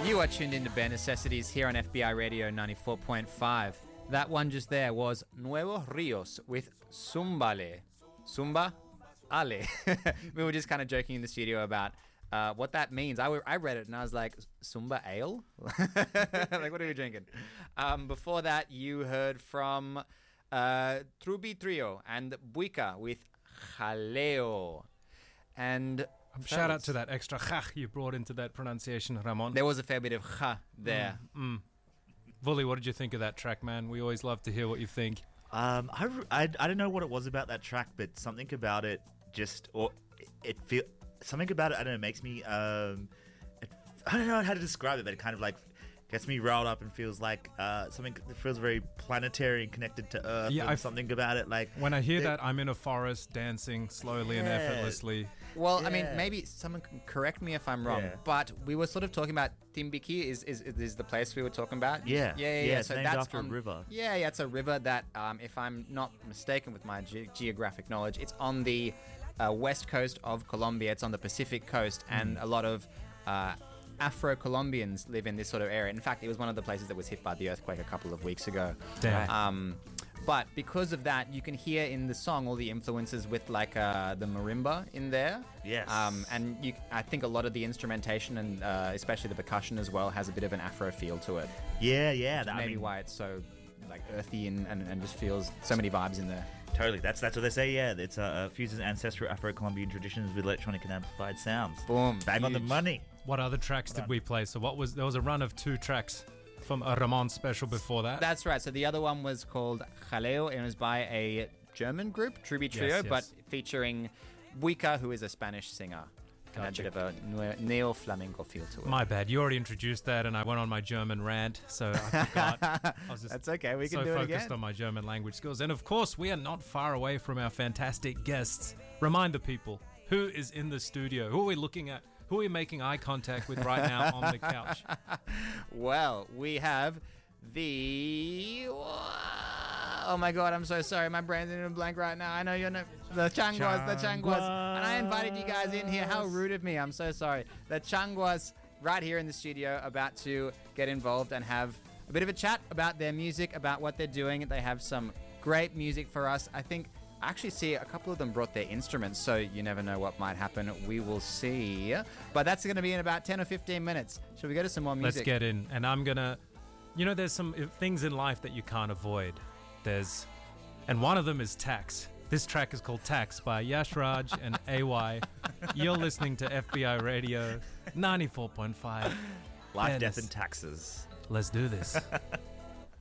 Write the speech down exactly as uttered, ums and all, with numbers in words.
You are tuned into Bare Necessities here on F B I Radio ninety-four point five. That one just there was Nuevos Rios with Zumbale. Zumba Ale. We were just kind of joking in the studio about uh, what that means. I, w- I read it and I was like, Zumba Ale? Like, what are we drinking? Um, before that, you heard from uh, Truby Trio and Buika with Jaleo. And shout out to that extra ch you brought into that pronunciation, Ramon. There was a fair bit of ch there. Mm, mm. Vully, what did you think of that track, man? We always love to hear what you think. Um, I, I, I don't know what it was about that track, but something about it just, or it, it feel something about it. I don't know, makes me. Um, it, I don't know how to describe it, but it kind of like gets me riled up and feels like uh, something that feels very planetary and connected to Earth. Yeah, and something about it, like when I hear it, that, I'm in a forest dancing slowly yeah. and effortlessly. Well, yeah. I mean, maybe someone can correct me if I'm wrong, yeah. but we were sort of talking about Timbiki is, is is the place we were talking about. Yeah, yeah, yeah. yeah yeah. it's so named that's after on, a river. Yeah, yeah, it's a river that, um, if I'm not mistaken with my ge- geographic knowledge, it's on the uh, west coast of Colombia. It's on the Pacific coast, and mm. a lot of Uh, Afro-Colombians live in this sort of area. In fact, it was one of the places that was hit by the earthquake a couple of weeks ago. Damn. Um, but because of that, you can hear in the song all the influences with like uh, the marimba in there. Yes. Um, and you, I think a lot of the instrumentation and uh, especially the percussion as well has a bit of an Afro feel to it. Yeah, yeah. That maybe I mean, why it's so like earthy and, and, and just feels so many vibes in there. Totally, that's that's what they say. Yeah, it's uh, fuses ancestral Afro-Colombian traditions with electronic and amplified sounds. Boom, bang huge. on the money. What other tracks did we play? So what was there was a run of two tracks from a Ramon special before that. That's right. So the other one was called Jaleo, and it was by a German group, Truby Trio, yes, yes. but featuring Buika, who is a Spanish singer. And Gotcha. a bit of a neo-flamenco feel to it. My bad. You already introduced that, and I went on my German rant, so I forgot. I was just That's okay. We can so do it focused again. on my German language skills. And of course, we are not far away from our fantastic guests. Remind the people, who is in the studio? Who are we looking at? Who are we making eye contact with right now on the couch? Well, we have the... Oh my god, I'm so sorry. My brain's in a blank right now. I know you're not... The Changuas, the Changuas. And I invited you guys in here. How rude of me. I'm so sorry. The Changuas right here in the studio about to get involved and have a bit of a chat about their music, about what they're doing. They have some great music for us. I think... I actually see a couple of them brought their instruments, so you never know what might happen. We will see. But that's going to be in about ten or fifteen minutes. Shall we go to some more music? Let's get in. And I'm going to... You know, there's some things in life that you can't avoid. There's... And one of them is tax. This track is called Tax by Yash Raj and A Y. You're listening to F B I Radio ninety-four point five. Life, Death and Taxes. Let's do this.